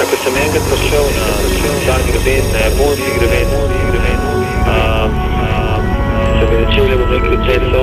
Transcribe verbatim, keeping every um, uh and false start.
ko sem enkrat prišel na ta greben, na japonski greben, um, um, so me začeli, bom rekel, celo